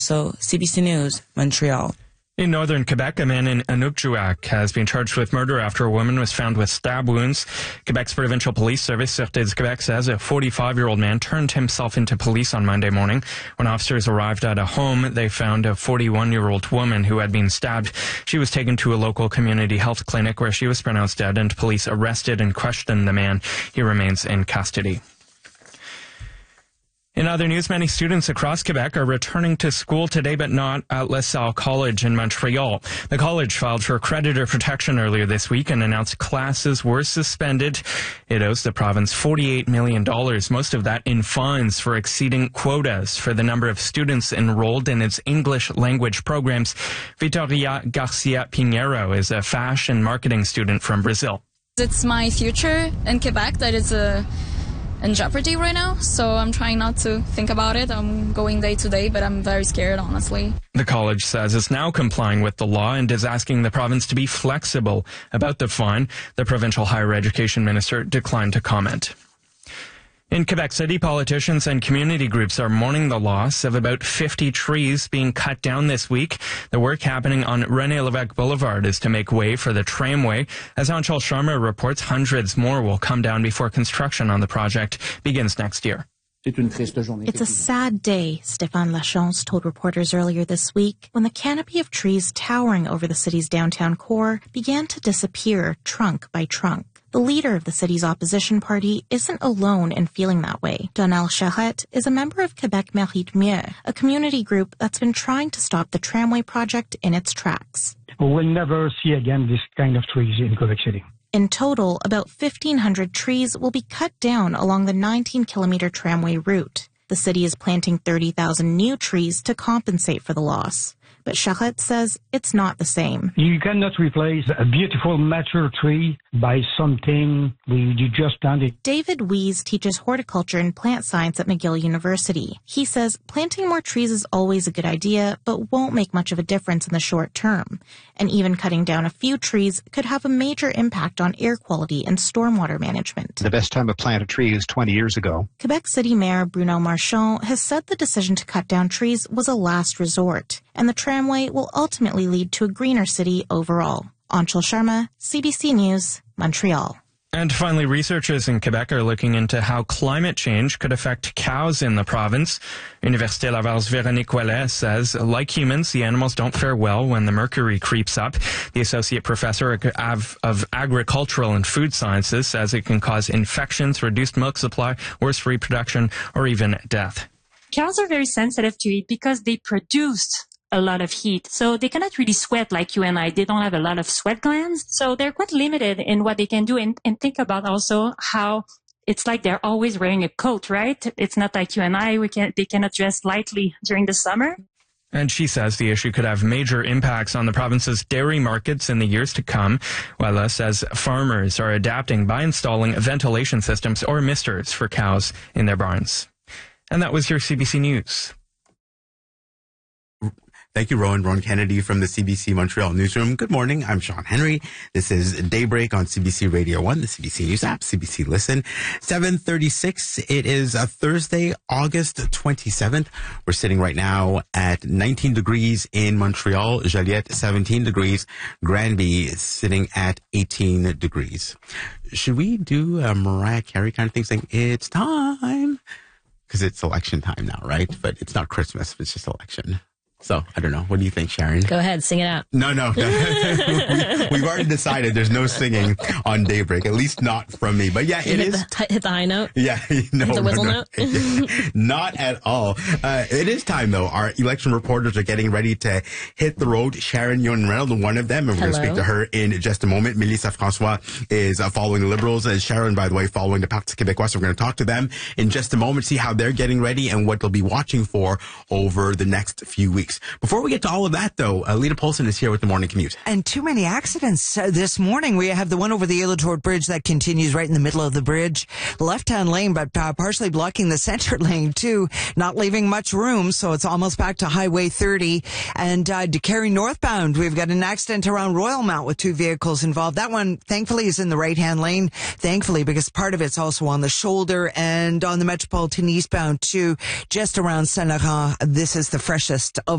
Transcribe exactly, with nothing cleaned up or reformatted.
So, C B C News, Montreal. In northern Quebec, a man in Inukjuak has been charged with murder after a woman was found with stab wounds. Quebec's provincial police service, Sûreté du Québec, says a forty-five-year-old man turned himself into police on Monday morning. When officers arrived at a home, they found a forty-one-year-old woman who had been stabbed. She was taken to a local community health clinic where she was pronounced dead, and police arrested and questioned the man. He remains in custody. In other news, many students across Quebec are returning to school today, but not at La Salle College in Montreal. The college filed for creditor protection earlier this week and announced classes were suspended. It owes the province forty-eight million dollars, most of that in fines for exceeding quotas for the number of students enrolled in its English language programs. Vitoria Garcia Pinheiro is a fashion marketing student from Brazil. It's my future in Quebec that is a... in jeopardy right now, so I'm trying not to think about it. I'm going day to day, but I'm very scared, honestly. The college says it's now complying with the law and is asking the province to be flexible about the fine. The provincial higher education minister declined to comment. In Quebec City, politicians and community groups are mourning the loss of about fifty trees being cut down this week. The work happening on René Lévesque Boulevard is to make way for the tramway. As Anshul Sharma reports, hundreds more will come down before construction on the project begins next year. It's a sad day, Stéphane Lachance told reporters earlier this week when the canopy of trees towering over the city's downtown core began to disappear trunk by trunk. The leader of the city's opposition party isn't alone in feeling that way. Donald Charette is a member of Québec Mérite Mieux, a community group that's been trying to stop the tramway project in its tracks. We'll never see again this kind of trees in Quebec City. In total, about fifteen hundred trees will be cut down along the nineteen kilometer tramway route. The city is planting thirty thousand new trees to compensate for the loss. But Charette says it's not the same. You cannot replace a beautiful mature tree by something we you just planted. David Wies teaches horticulture and plant science at McGill University. He says planting more trees is always a good idea, but won't make much of a difference in the short term. And even cutting down a few trees could have a major impact on air quality and stormwater management. The best time to plant a tree is twenty years ago. Quebec City Mayor Bruno Marchand has said the decision to cut down trees was a last resort, and the tramway will ultimately lead to a greener city overall. Anshul Sharma, C B C News, Montreal. And finally, researchers in Quebec are looking into how climate change could affect cows in the province. Université Laval's Véronique Ouellet says, like humans, the animals don't fare well when the mercury creeps up. The associate professor of agricultural and food sciences says it can cause infections, reduced milk supply, worse reproduction, or even death. Cows are very sensitive to it because they produce a lot of heat. So they cannot really sweat like you and I. They don't have a lot of sweat glands. So they're quite limited in what they can do. And, and think about also how it's like they're always wearing a coat, right? It's not like you and I. We can, they cannot dress lightly during the summer. And she says the issue could have major impacts on the province's dairy markets in the years to come. Wella says farmers are adapting by installing ventilation systems or misters for cows in their barns. And that was your C B C News. Thank you, Rowan. Rowan Kennedy from the C B C Montreal Newsroom. Good morning. I'm Sean Henry. This is Daybreak on C B C Radio one, the C B C News app, C B C Listen. seven thirty-six. It is a Thursday, August twenty-seventh. We're sitting right now at nineteen degrees in Montreal. Joliette, seventeen degrees. Granby sitting at eighteen degrees. Should we do a Mariah Carey kind of thing saying, it's time? Because it's election time now, right? But it's not Christmas. It's just election. So, I don't know. What do you think, Sharon? Go ahead, sing it out. No, no. no. we, we've already decided there's no singing on Daybreak, at least not from me. But yeah, it hit is. The, hit the high note? Yeah. No, hit the whistle no, no. note? Not at all. Uh, it is time, though. Our election reporters are getting ready to hit the road. Sharon Yoon Reynolds, one of them, and we're going to speak to her in just a moment. Mélissa François is uh, following the Liberals, and Sharon, by the way, following the Parti Québécois. So we're going to talk to them in just a moment, see how they're getting ready and what they'll be watching for over the next few weeks. Before we get to all of that, though, uh, Lita Polson is here with the Morning Commute. And too many accidents uh, this morning. We have the one over the Yellowtort Bridge that continues right in the middle of the bridge. Left-hand lane, but uh, partially blocking the center lane, too. Not leaving much room, so it's almost back to Highway thirty. And uh, Décarie northbound, we've got an accident around Royalmount with two vehicles involved. That one, thankfully, is in the right-hand lane. Thankfully, because part of it's also on the shoulder and on the Metropolitan eastbound, too, just around Saint-Laurent. This is the freshest of